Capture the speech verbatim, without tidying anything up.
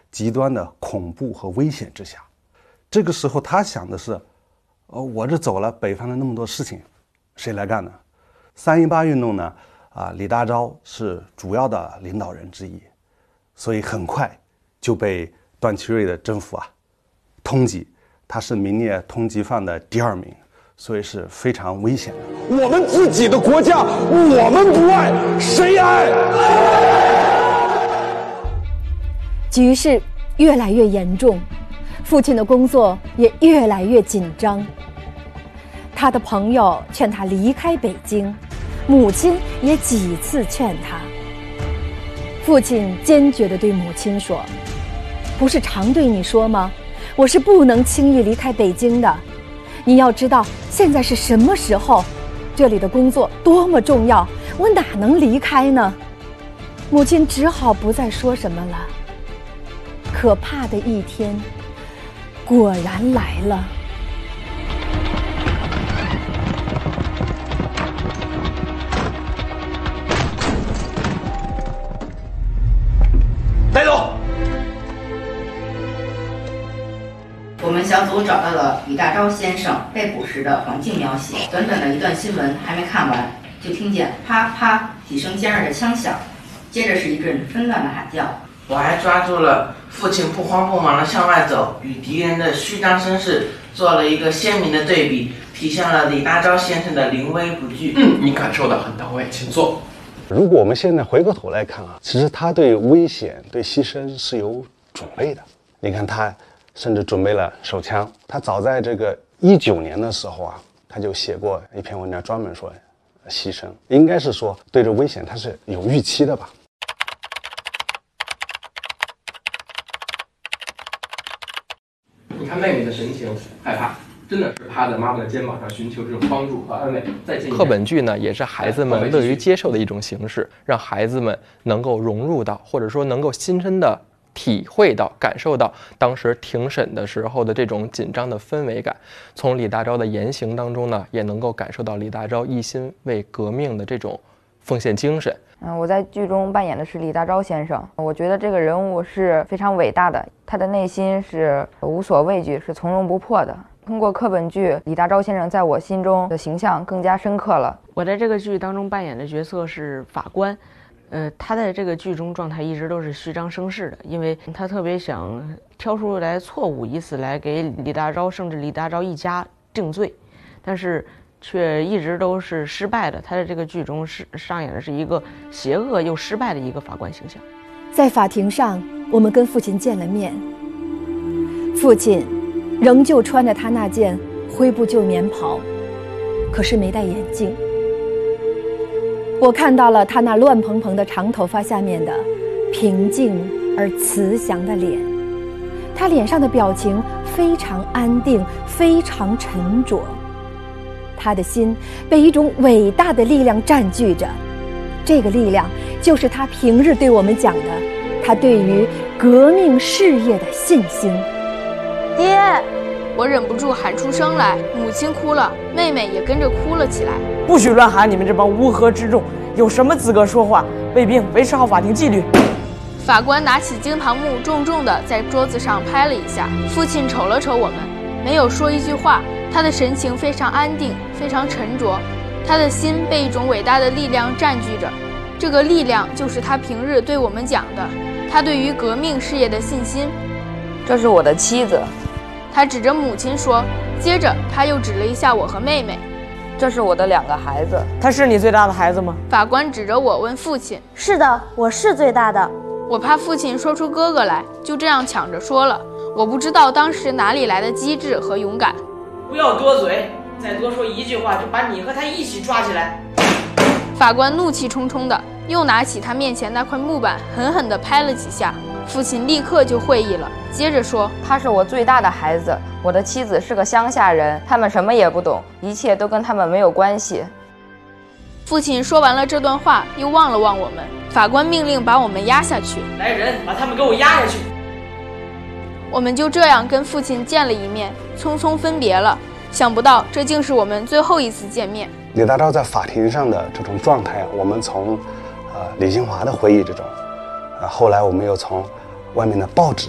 极端的恐怖和危险之下。这个时候他想的是，呃，我这走了，北方的那么多事情，谁来干呢？三一八运动呢，啊，李大钊是主要的领导人之一，所以很快就被段祺瑞的政府啊通缉，他是名列通缉犯的第二名，所以是非常危险的。 我们自己的国家，我们不爱，谁爱？ 局势越来越严重，父亲的工作也越来越紧张。他的朋友劝他离开北京，母亲也几次劝他。父亲坚决地对母亲说：“不是常对你说吗？我是不能轻易离开北京的。你要知道现在是什么时候，这里的工作多么重要，我哪能离开呢？”母亲只好不再说什么了。可怕的一天果然来了。 带走。 我们小组找到了李大钊先生被捕时的环境描写。短短的一段新闻还没看完，就听见啪啪几声尖锐的枪响，接着是一阵纷乱的喊叫。 我还抓住了父亲不慌不忙地向外走，与敌人的虚张声势做了一个鲜明的对比，体现了李大钊先生的临危不惧。 嗯，你感受得很到位，请坐。 如果我们现在回过头来看啊，其实他对危险、对牺牲是有准备的。你看，他甚至准备了手枪。他早在这个一九年的时候啊，他就写过一篇文章，专门说牺牲，应该是说对这危险他是有预期的吧。 你看妹妹的神情，害怕，真的是趴在妈妈的肩膀上寻求这种帮助和安慰。再见。 课本剧呢，也是孩子们乐于接受的一种形式，让孩子们能够融入到，或者说能够亲身的体会到、感受到当时庭审的时候的这种紧张的氛围感。从李大钊的言行当中呢，也能够感受到李大钊一心为革命的这种奉献精神。 嗯，我在剧中扮演的是李大钊先生。我觉得这个人物是非常伟大的，他的内心是无所畏惧，是从容不迫的。通过课本剧，李大钊先生在我心中的形象更加深刻了。 我在这个剧当中扮演的角色是法官，呃，他在这个剧中状态一直都是虚张声势的，因为他特别想挑出来错误，以此来给李大钊甚至李大钊一家定罪，但是却一直都是失败的。他在这个剧中是上演的是一个邪恶又失败的一个法官形象。 在法庭上，我们跟父亲见了面，父亲仍旧穿着他那件灰布旧棉袍，可是没戴眼镜。我看到了他那乱蓬蓬的长头发下面的平静而慈祥的脸，他脸上的表情非常安定，非常沉着。他的心被一种伟大的力量占据着，这个力量就是他平日对我们讲的，他对于革命事业的信心。 爹，我忍不住喊出声来，母亲哭了，妹妹也跟着哭了起来。 不许乱喊！你们这帮乌合之众，有什么资格说话？卫兵，维持好法庭纪律。 法官拿起惊堂木，重重地在桌子上拍了一下。父亲瞅了瞅我们，没有说一句话，他的神情非常安定，非常沉着，他的心被一种伟大的力量占据着。这个力量就是他平日对我们讲的，他对于革命事业的信心。 这是我的妻子。 他指着母亲说，接着他又指了一下我和妹妹。 这是我的两个孩子。 他是你最大的孩子吗？ 法官指着我问父亲。 是的，我是最大的。 我怕父亲说出哥哥来，就这样抢着说了。我不知道当时哪里来的机智和勇敢。 不要多嘴，再多说一句话就把你和他一起抓起来。 法官怒气冲冲的又拿起他面前那块木板，狠狠地拍了几下。父亲立刻就会意了，接着说， 他是我最大的孩子，我的妻子是个乡下人，他们什么也不懂，一切都跟他们没有关系。 父亲说完了这段话，又望了望我们。法官命令把我们押下去。 来人，把他们给我押下去。 我们就这样跟父亲见了一面，匆匆分别了。想不到这竟是我们最后一次见面。 李大钊在法庭上的这种状态，我们从呃李新华的回忆之中，呃后来我们又从外面的报纸